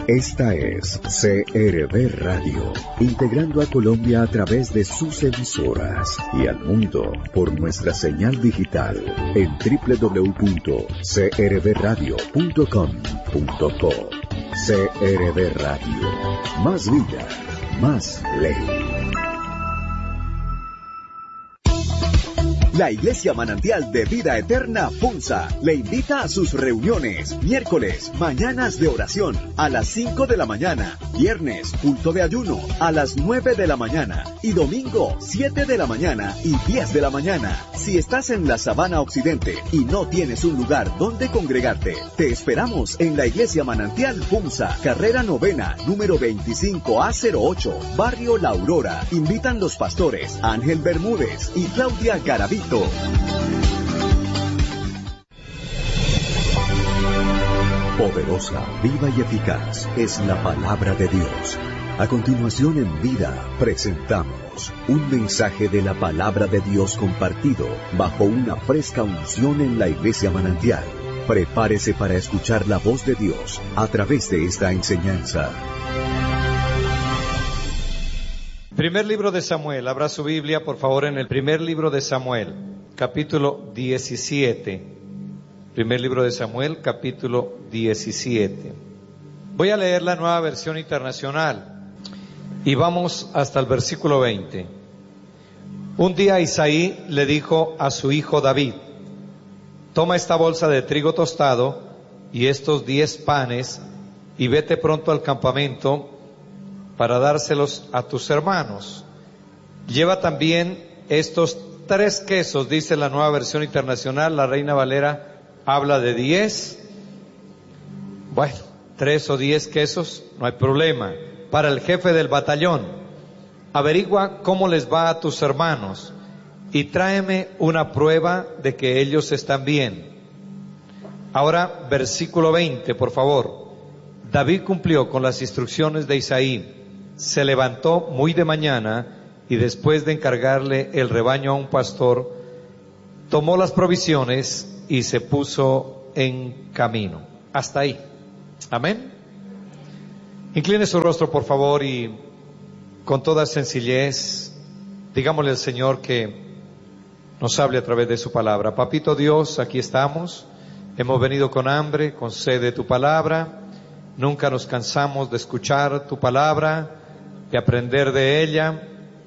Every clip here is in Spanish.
Esta es CRB Radio, integrando a Colombia a través de sus emisoras y al mundo por nuestra señal digital en www.crbradio.com.co. CRB Radio, más vida, más ley. La Iglesia Manantial de Vida Eterna Funza le invita a sus reuniones, miércoles, mañanas de oración a las 5 de la mañana, viernes, culto de ayuno a las 9 de la mañana y domingo, 7 de la mañana y 10 de la mañana. Si estás en la Sabana Occidente y no tienes un lugar donde congregarte, te esperamos en la Iglesia Manantial Funza, carrera novena, número 25A08, Barrio La Aurora. Invitan los pastores Ángel Bermúdez y Claudia Garavito. Poderosa, viva y eficaz es la palabra de Dios. A continuación en Vida presentamos un mensaje de la palabra de Dios compartido bajo una fresca unción en la Iglesia Manantial. Prepárese para escuchar la voz de Dios a través de esta enseñanza. Primer libro de Samuel, abra su Biblia por favor en el primer libro de Samuel, capítulo 17. Primer libro de Samuel, capítulo 17. Voy a leer la Nueva Versión Internacional y vamos hasta el versículo 20. Un día Isaí le dijo a su hijo David: toma esta bolsa de trigo tostado y estos 10 panes y vete pronto al campamento para dárselos a tus hermanos. Lleva también estos 3 quesos, dice la Nueva Versión Internacional. La Reina Valera habla de 10. Bueno, 3 o 10 quesos, no hay problema. Para el jefe del batallón, averigua cómo les va a tus hermanos y tráeme una prueba de que ellos están bien. Ahora, versículo 20, por favor. David cumplió con las instrucciones de Isaí. Se levantó muy de mañana y después de encargarle el rebaño a un pastor, tomó las provisiones y se puso en camino. Hasta ahí. Amén. Incline su rostro por favor y con toda sencillez digámosle al Señor que nos hable a través de su palabra. Papito Dios, aquí estamos. Hemos venido con hambre, con sed de tu palabra. Nunca nos cansamos de escuchar tu palabra, de aprender de ella,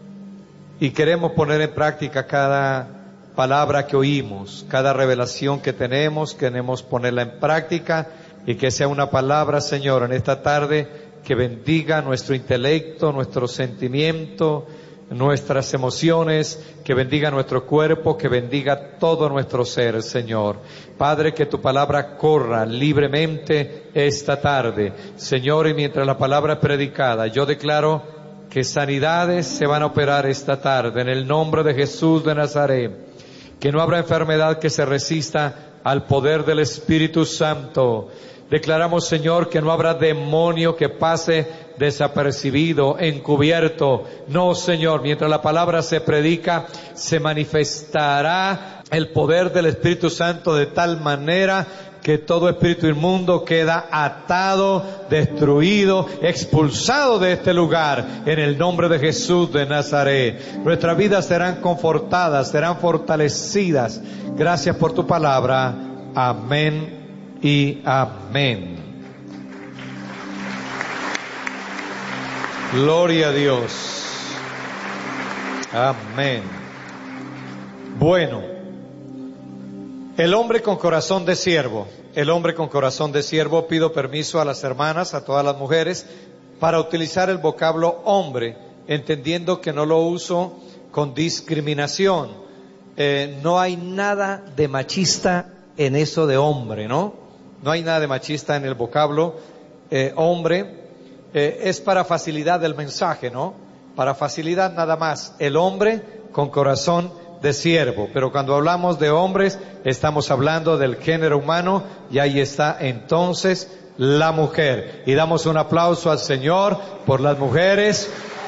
y queremos poner en práctica cada palabra que oímos, cada revelación que tenemos, queremos ponerla en práctica y que sea una palabra, Señor, en esta tarde que bendiga nuestro intelecto, nuestro sentimiento, nuestras emociones, que bendiga nuestro cuerpo, que bendiga todo nuestro ser, Señor. Padre, que tu palabra corra libremente esta tarde, Señor, y mientras la palabra es predicada, yo declaro que sanidades se van a operar esta tarde, en el nombre de Jesús de Nazaret, que no habrá enfermedad que se resista al poder del Espíritu Santo. Declaramos, Señor, que no habrá demonio que pase desapercibido, encubierto. No, Señor, mientras la palabra se predica, se manifestará el poder del Espíritu Santo de tal manera que todo espíritu inmundo queda atado, destruido, expulsado de este lugar, en el nombre de Jesús de Nazaret. Nuestras vidas serán confortadas, serán fortalecidas. Gracias por tu palabra. Amén y amén. Gloria a Dios. Amén. Bueno, el hombre con corazón de siervo. El hombre con corazón de siervo. Pido permiso a las hermanas, a todas las mujeres, para utilizar el vocablo hombre, entendiendo que no lo uso con discriminación. No hay nada de machista en eso de hombre, ¿no? No hay nada de machista en el vocablo hombre. Es para facilidad del mensaje, ¿no? Para facilidad nada más. El hombre con corazón de siervo. Pero cuando hablamos de hombres, estamos hablando del género humano, y ahí está entonces la mujer. Y damos un aplauso al Señor por las mujeres.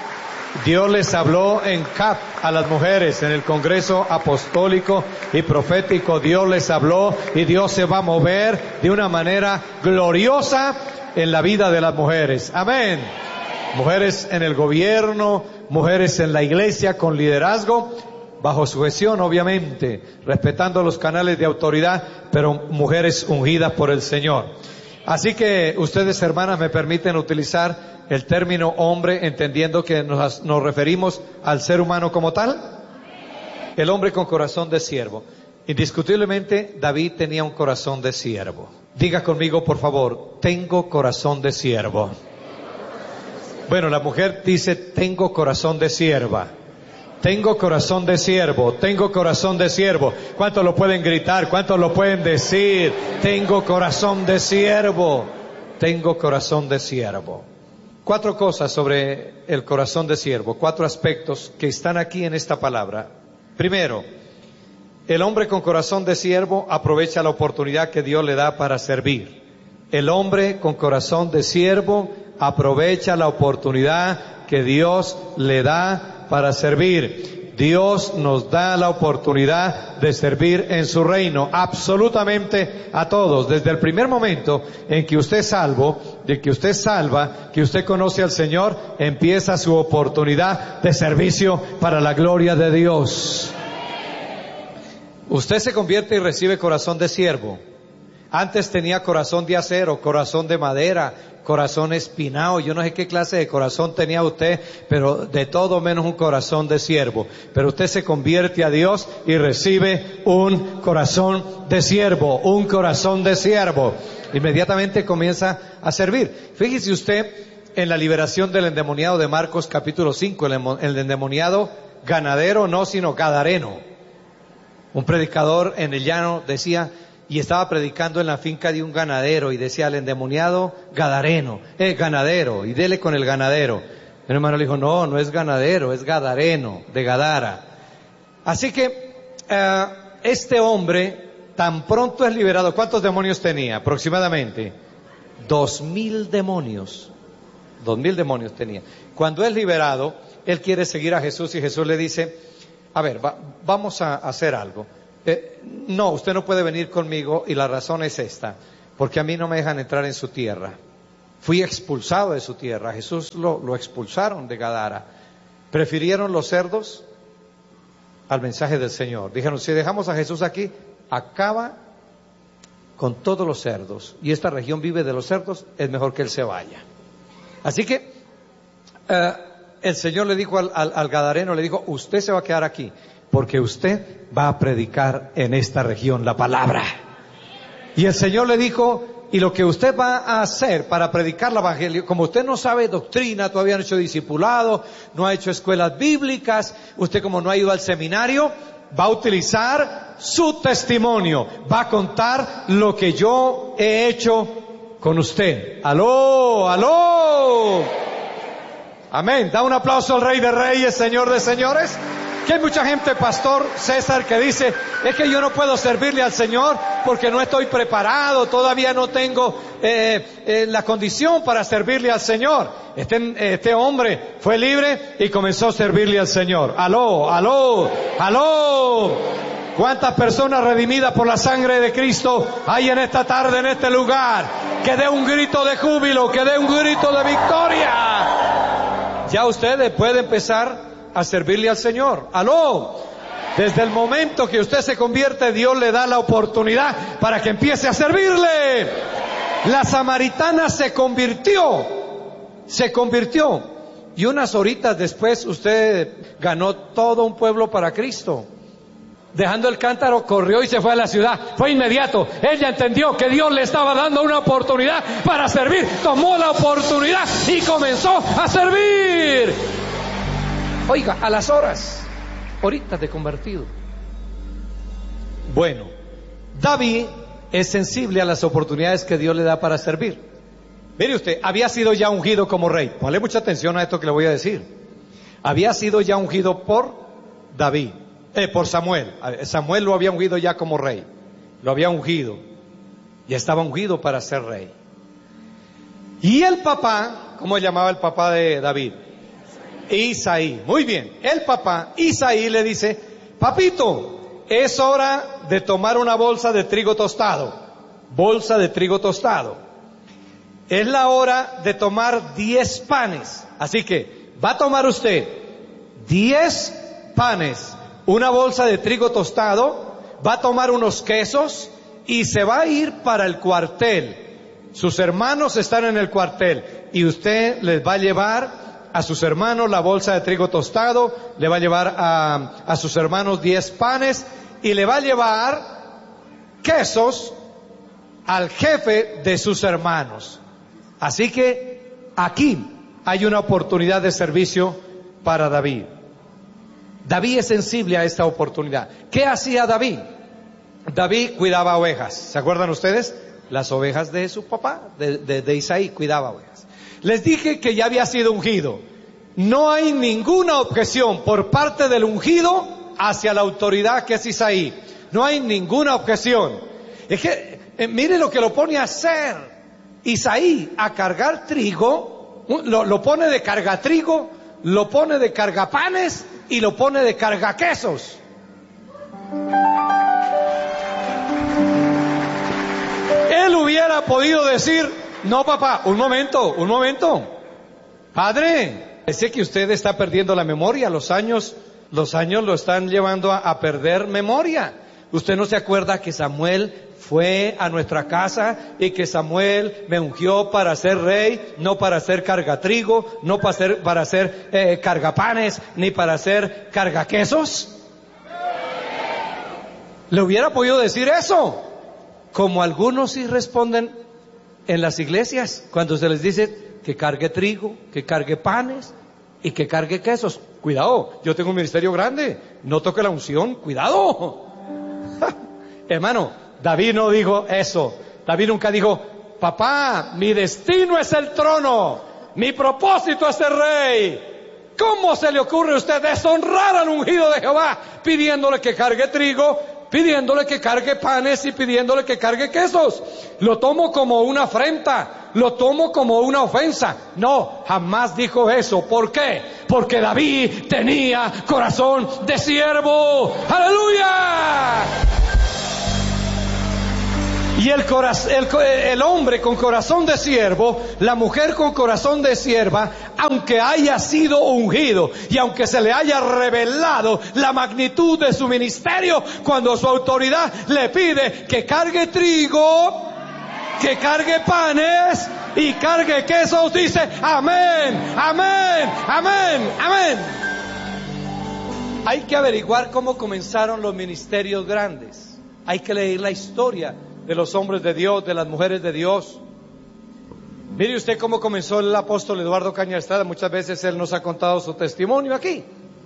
Dios les habló en CAP a las mujeres, en el Congreso Apostólico y Profético. Dios les habló y Dios se va a mover de una manera gloriosa en la vida de las mujeres. Amén. Mujeres en el gobierno, mujeres en la iglesia con liderazgo, bajo sujeción obviamente, respetando los canales de autoridad, pero mujeres ungidas por el Señor. Así que ustedes, hermanas, me permiten utilizar el término hombre, entendiendo que nos referimos al ser humano como tal. El hombre con corazón de siervo. Indiscutiblemente, David tenía un corazón de siervo. Diga conmigo, por favor, tengo corazón de siervo. Bueno, la mujer dice, tengo corazón de sierva. Tengo corazón de siervo, tengo corazón de siervo. ¿Cuántos lo pueden gritar? ¿Cuántos lo pueden decir? Tengo corazón de siervo, tengo corazón de siervo. 4 cosas sobre el corazón de siervo, 4 aspectos que están aquí en esta palabra. Primero, el hombre con corazón de siervo aprovecha la oportunidad que Dios le da para servir. El hombre con corazón de siervo aprovecha la oportunidad que Dios le da para servir. Dios nos da la oportunidad de servir en su reino, absolutamente a todos. Desde el primer momento en que usted es salvo, de que usted es salva, que usted conoce al Señor, empieza su oportunidad de servicio para la gloria de Dios. Usted se convierte y recibe corazón de siervo. Antes tenía corazón de acero, corazón de madera, corazón espinado. Yo no sé qué clase de corazón tenía usted, pero de todo menos un corazón de siervo. Pero usted se convierte a Dios y recibe un corazón de siervo, un corazón de siervo. Inmediatamente comienza a servir. Fíjese usted en la liberación del endemoniado de Marcos capítulo 5, el endemoniado ganadero, no sino gadareno. Un predicador en el llano decía, y estaba predicando en la finca de un ganadero y decía al endemoniado ganadero, y dele con el ganadero. Mi hermano le dijo, no es ganadero, es gadareno, de Gadara. Así que este hombre tan pronto es liberado. ¿Cuántos demonios tenía? Aproximadamente 2,000 demonios. 2,000 demonios tenía. Cuando es liberado, él quiere seguir a Jesús y Jesús le dice, a ver, vamos a hacer algo. No, usted no puede venir conmigo y la razón es esta, porque a mí no me dejan entrar en su tierra. Fui expulsado de su tierra. Jesús lo expulsaron de Gadara. Prefirieron los cerdos al mensaje del Señor. Dijeron, si dejamos a Jesús aquí, acaba con todos los cerdos. Y esta región vive de los cerdos, es mejor que él se vaya. Así que el Señor le dijo al gadareno, le dijo, usted se va a quedar aquí, porque usted va a predicar en esta región la palabra. Y el Señor le dijo, y lo que usted va a hacer para predicar el evangelio, como usted no sabe doctrina, todavía no ha hecho discipulado, no ha hecho escuelas bíblicas, usted como no ha ido al seminario, va a utilizar su testimonio, va a contar lo que yo he hecho con usted. ¡Aló! ¡Aló! Amén. Da un aplauso al Rey de Reyes, Señor de Señores. Que hay mucha gente, Pastor César, que dice, es que yo no puedo servirle al Señor porque no estoy preparado, todavía no tengo la condición para servirle al Señor. Este hombre fue libre y comenzó a servirle al Señor. ¡Aló! ¡Aló! ¡Aló! ¿Cuántas personas redimidas por la sangre de Cristo hay en esta tarde, en este lugar? Que dé un grito de júbilo, que dé un grito de victoria. Ya ustedes pueden empezar a servirle al Señor. ¡Aló! Desde el momento que usted se convierte, Dios le da la oportunidad para que empiece a servirle. La samaritana se convirtió. Y unas horitas después usted ganó todo un pueblo para Cristo. Dejando el cántaro, corrió y se fue a la ciudad. Fue inmediato. Ella entendió que Dios le estaba dando una oportunidad para servir. Tomó la oportunidad y comenzó a servir. Oiga, a las horitas de convertido. Bueno, David es sensible a las oportunidades que Dios le da para servir. Mire usted, había sido ya ungido como rey. Ponle mucha atención a esto que le voy a decir. Había sido ya ungido por por Samuel. Samuel lo había ungido ya como rey. Lo había ungido. Ya estaba ungido para ser rey. Y el papá, ¿cómo llamaba el papá de David? Isaí. Muy bien. El papá, Isaí, le dice: papito, es hora de tomar una bolsa de trigo tostado. Bolsa de trigo tostado. Es la hora de tomar 10 panes. Así que va a tomar usted 10 panes, una bolsa de trigo tostado, va a tomar unos quesos y se va a ir para el cuartel. Sus hermanos están en el cuartel y usted les va a llevar a sus hermanos la bolsa de trigo tostado, le va a llevar a sus hermanos 10 panes y le va a llevar quesos al jefe de sus hermanos. Así que aquí hay una oportunidad de servicio para David. David es sensible a esta oportunidad. ¿Qué hacía David? David cuidaba ovejas. ¿Se acuerdan ustedes? Las ovejas de su papá, de Isaí, cuidaba ovejas. Les dije que ya había sido ungido. No hay ninguna objeción por parte del ungido hacia la autoridad que es Isaí. No hay ninguna objeción. Es que, mire lo que lo pone a hacer Isaí, a cargar trigo, lo pone de cargatrigo, lo pone de cargapanes y lo pone de cargaquesos. Él hubiera podido decir: no, papá, un momento, padre, sé que usted está perdiendo la memoria, los años lo están llevando a perder memoria. ¿Usted no se acuerda que Samuel fue a nuestra casa y que Samuel me ungió para ser rey, no para ser cargatrigo, no para ser cargapanes, ni para ser cargaquesos? ¿Le hubiera podido decir eso? Como algunos sí responden en las iglesias cuando se les dice que cargue trigo, que cargue panes y que cargue quesos. Cuidado, yo tengo un ministerio grande, no toque la unción, cuidado. Hermano, David no dijo eso. David nunca dijo: papá, mi destino es el trono, mi propósito es ser rey. ¿Cómo se le ocurre a usted deshonrar al ungido de Jehová pidiéndole que cargue trigo, pidiéndole que cargue panes y pidiéndole que cargue quesos? Lo tomo como una afrenta, lo tomo como una ofensa. No, jamás dijo eso. ¿Por qué? Porque David tenía corazón de siervo. ¡Aleluya! Y el hombre con corazón de siervo, la mujer con corazón de sierva, aunque haya sido ungido y aunque se le haya revelado la magnitud de su ministerio, cuando su autoridad le pide que cargue trigo, que cargue panes y cargue quesos, dice: amén, amén, amén, amén. Hay que averiguar cómo comenzaron los ministerios grandes. Hay que leer la historia de los hombres de Dios, de las mujeres de Dios. Mire usted cómo comenzó el apóstol Eduardo Caña Estrada. Muchas veces él nos ha contado su testimonio aquí.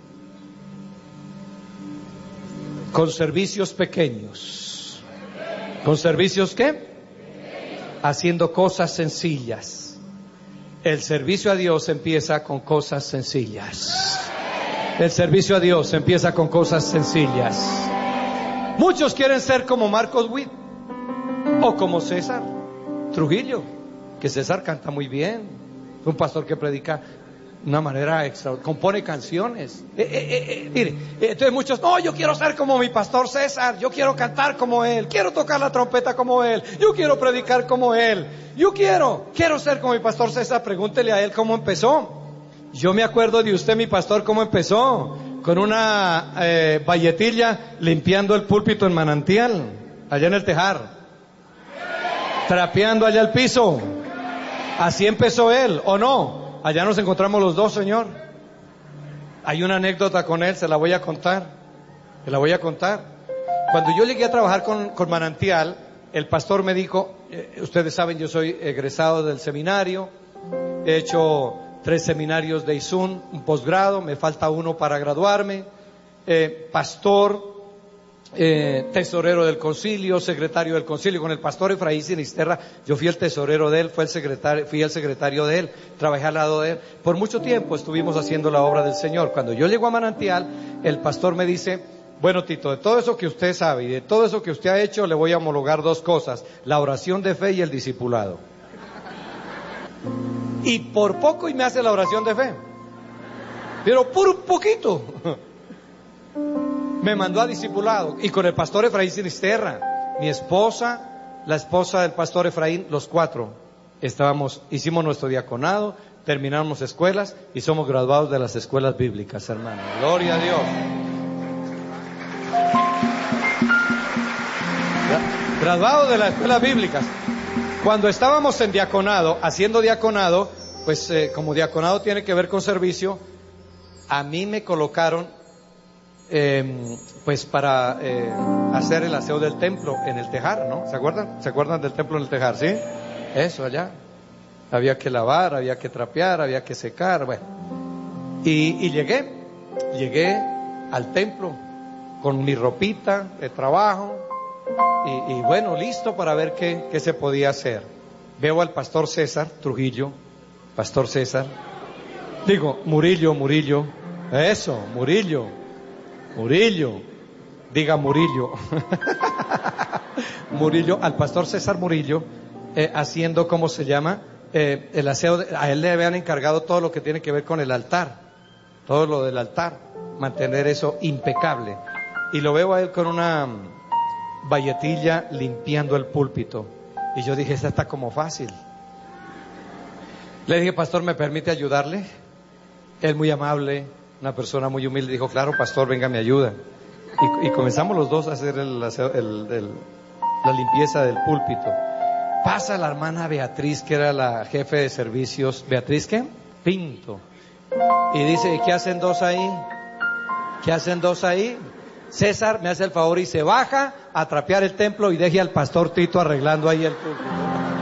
Con servicios pequeños. ¿Con servicios qué? Haciendo cosas sencillas. El servicio a Dios empieza con cosas sencillas. El servicio a Dios empieza con cosas sencillas. Muchos quieren ser como Marcos Witt o como César Trujillo, que César canta muy bien, un pastor que predica de una manera extraordinaria, compone canciones. Mire, entonces muchos: no, yo quiero ser como mi pastor César, yo quiero cantar como él, quiero tocar la trompeta como él, yo quiero predicar como él, yo quiero ser como mi pastor César. Pregúntele a él cómo empezó. Yo me acuerdo de usted, mi pastor, cómo empezó, con una valletilla limpiando el púlpito en Manantial, allá en el Tejar, trapeando allá el piso. Así empezó él, ¿o no? Allá nos encontramos los dos, señor. Hay una anécdota con él, se la voy a contar. Cuando yo llegué a trabajar con Manantial, el pastor me dijo: ustedes saben, yo soy egresado del seminario, he hecho 3 seminarios de ISUN, un posgrado, me falta uno para graduarme, pastor, tesorero del concilio, secretario del concilio. Con el pastor Efraín Sinisterra, yo fui el tesorero de él, fui el secretario de él, trabajé al lado de él. Por mucho tiempo estuvimos haciendo la obra del Señor. Cuando yo llego a Manantial, el pastor me dice: bueno, Tito, de todo eso que usted sabe y de todo eso que usted ha hecho, le voy a homologar 2 cosas: la oración de fe y el discipulado. Y por poco y me hace la oración de fe. pero por un poquito. Me mandó a discipulado, y con el pastor Efraín Sinisterra, mi esposa, la esposa del pastor Efraín, los 4 hicimos nuestro diaconado, terminamos escuelas y somos graduados de las escuelas bíblicas, hermano. Gloria a Dios. Graduados de las escuelas bíblicas. Cuando estábamos en diaconado, haciendo diaconado, pues como diaconado tiene que ver con servicio, a mí me colocaron pues para hacer el aseo del templo en el Tejar, ¿no? ¿Se acuerdan? ¿Se acuerdan del templo en el Tejar? ¿Sí? Eso allá. Había que lavar, había que trapear, había que secar, bueno. Y llegué al templo con mi ropita de trabajo y bueno, listo para ver qué se podía hacer. Veo al pastor César Trujillo, pastor César. Digo, Murillo. Eso, Murillo. Diga Murillo. Murillo, al pastor César Murillo, haciendo, ¿cómo se llama? El aseo, a él le habían encargado todo lo que tiene que ver con el altar, todo lo del altar, mantener eso impecable. Y lo veo a él con una bayetilla limpiando el púlpito. Y yo dije, esta está como fácil. Le dije, pastor, ¿me permite ayudarle? Él muy amable, una persona muy humilde, dijo, claro, pastor, venga, me ayuda. Y comenzamos los dos a hacer la limpieza del púlpito. Pasa la hermana Beatriz, que era la jefe de servicios. ¿Beatriz qué? Pinto. Y dice, ¿qué hacen dos ahí? César me hace el favor y se baja a trapear el templo y deje al pastor Tito arreglando ahí el púlpito.